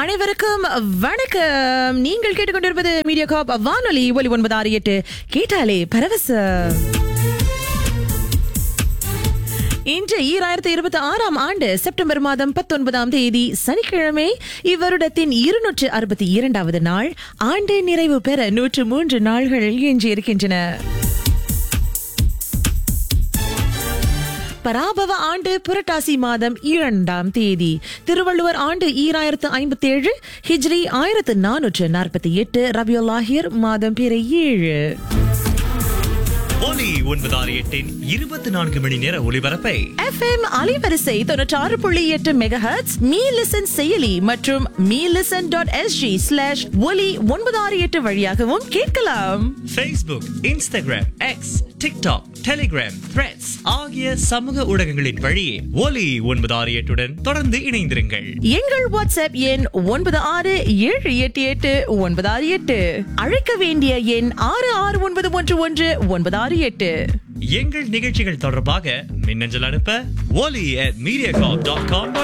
அனைவருக்கும் வணக்கம். நீங்கள் கேட்டுக்கொண்டிருப்பது மீடியா காப் வானொலி ஒலி 968 கேட்டாலே பரவசம். இன்று 2026ஆம் ஆண்டு செப்டம்பர் மாதம் 19ஆம் தேதி சனிக்கிழமை. இவ்வருடத்தின் 262வது நாள். ஆண்டு நிறைவு பெற 103 நாள்கள் எஞ்சியிருக்கின்றன. பராபவ ஆண்டு புரட்டாசி மாதம் 2ஆம் தேதி. திருவள்ளுவர் ஆண்டு 2057, ஹிஜ்ரி 1448, ரபியுல் ஆஹிர் மாதம் பிற 7. ஒலி 968 24 மணி நேர ஒலிபரப்பை FM அலைவரிசை 96.8 மெகாஹெர்ட்ஸ், மீ லிசன் செயலி மற்றும் meelisten.sg/ஒலி 968 வழியாகவும் கேட்கலாம். Facebook, Instagram, X, TikTok, Telegram, Threads ஆகிய சமூக ஊடகங்களின் வழியே ஒலி 968 தொடர்ந்து இணைந்திருங்கள். எங்கள் வாட்ஸ்அப் எண் 96788968. அழைக்க வேண்டிய எண் 66911968. எங்கள் நிகழ்ச்சிகள் தொடர்பாக மின்னஞ்சல் அனுப்ப oli@mediacorp.com